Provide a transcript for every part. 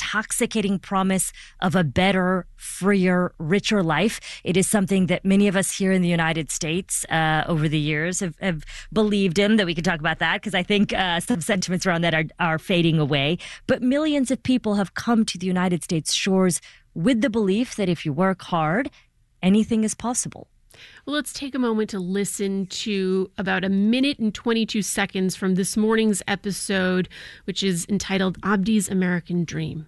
intoxicating promise of a better, freer, richer life. It is something that many of us here in the United States over the years have believed in, that we can talk about that, because I think some sentiments around that are fading away. But millions of people have come to the United States shores with the belief that if you work hard, anything is possible. Well, let's take a moment to listen to about 1:22 from this morning's episode, which is entitled Abdi's American Dream.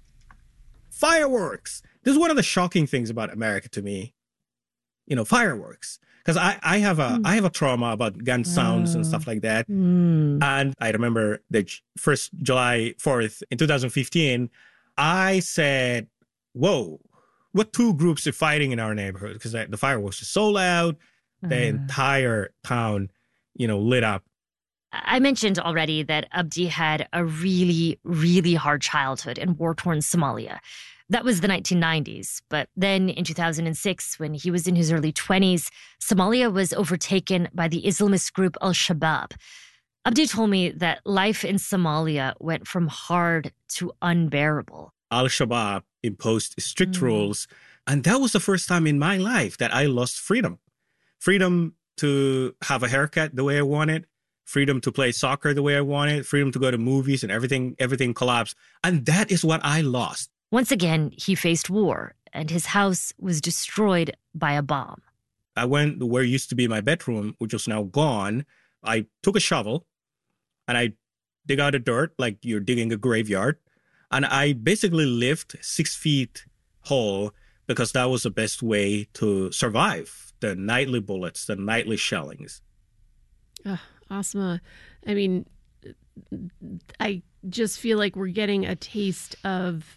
Fireworks. This is one of the shocking things about America to me. Fireworks. Because I have a trauma about gun sounds and stuff like that. And I remember the first July 4th in 2015, I said, whoa, what two groups are fighting in our neighborhood? Because the fireworks were so loud, the entire town, lit up. I mentioned already that Abdi had a really, really hard childhood in war-torn Somalia. That was the 1990s. But then in 2006, when he was in his early 20s, Somalia was overtaken by the Islamist group Al-Shabaab. Abdi told me that life in Somalia went from hard to unbearable. Al-Shabaab imposed strict rules. And that was the first time in my life that I lost freedom. Freedom to have a haircut the way I wanted. Freedom to play soccer the way I wanted. Freedom to go to movies, and everything collapsed. And that is what I lost. Once again, he faced war, and his house was destroyed by a bomb. I went to where used to be my bedroom, which was now gone. I took a shovel, and I dig out the dirt like you're digging a graveyard. And I basically lived 6 feet whole because that was the best way to survive the nightly bullets, the nightly shellings. Asma, I mean, I just feel like we're getting a taste of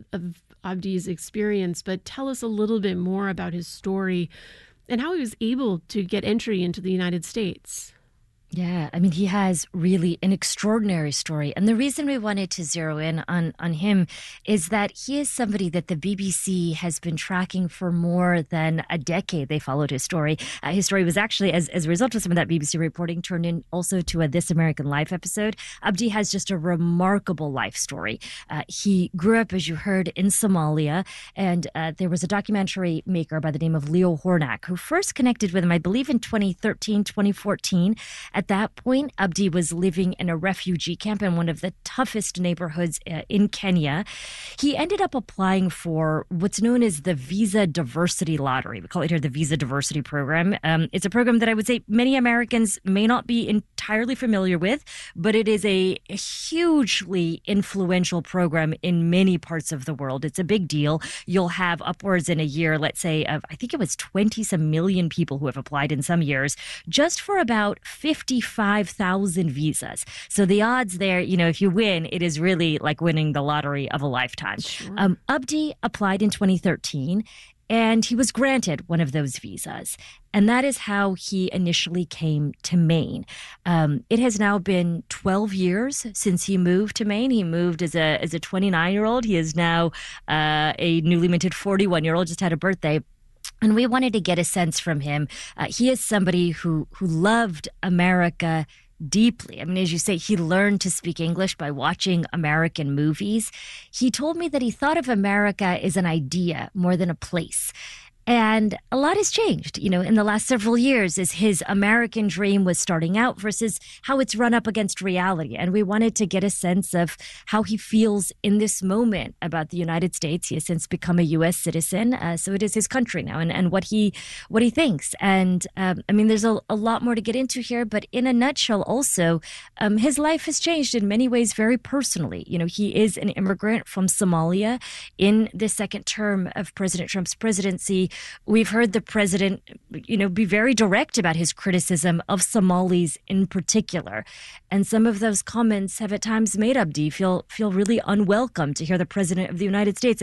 Abdi's experience, but tell us a little bit more about his story and how he was able to get entry into the United States. Yeah, I mean, he has really an extraordinary story. And the reason we wanted to zero in on him is that he is somebody that the BBC has been tracking for more than a decade. They followed his story. His story was actually, as a result of some of that BBC reporting, turned in also to a This American Life episode. Abdi has just a remarkable life story. He grew up, as you heard, in Somalia. And there was a documentary maker by the name of Leo Hornak who first connected with him, I believe, in 2013, 2014. At that point, Abdi was living in a refugee camp in one of the toughest neighborhoods in Kenya. He ended up applying for what's known as the Visa Diversity Lottery. We call it here the Visa Diversity Program. It's a program that I would say many Americans may not be entirely familiar with, but it is a hugely influential program in many parts of the world. It's a big deal. You'll have upwards in a year, let's say, of I think it was 20-some million people who have applied in some years, just for about 55,000 visas. So the odds there, if you win, it is really like winning the lottery of a lifetime. Sure. Abdi applied in 2013, and he was granted one of those visas. And that is how he initially came to Maine. It has now been 12 years since he moved to Maine. He moved as a 29-year-old. He is now a newly minted 41-year-old, just had a birthday. And we wanted to get a sense from him. He is somebody who loved America deeply. I mean, as you say, he learned to speak English by watching American movies. He told me that he thought of America as an idea more than a place. And a lot has changed, in the last several years as his American dream was starting out versus how it's run up against reality. And we wanted to get a sense of how he feels in this moment about the United States. He has since become a U.S. citizen. So it is his country now and what he thinks. And I mean, there's a lot more to get into here. But in a nutshell, also, his life has changed in many ways very personally. He is an immigrant from Somalia in the second term of President Trump's presidency. We've heard the president, be very direct about his criticism of Somalis in particular. And some of those comments have at times made Abdi feel really unwelcome to hear the president of the United States,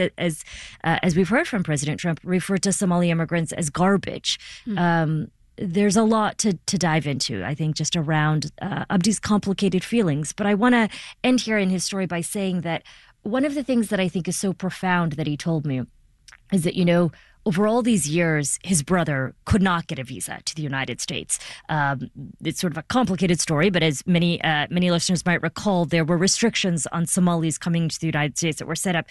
as we've heard from President Trump, refer to Somali immigrants as garbage. There's a lot to dive into, I think, just around Abdi's complicated feelings. But I want to end here in his story by saying that one of the things that I think is so profound that he told me is that, over all these years, his brother could not get a visa to the United States. It's sort of a complicated story, but as many listeners might recall, there were restrictions on Somalis coming to the United States that were set up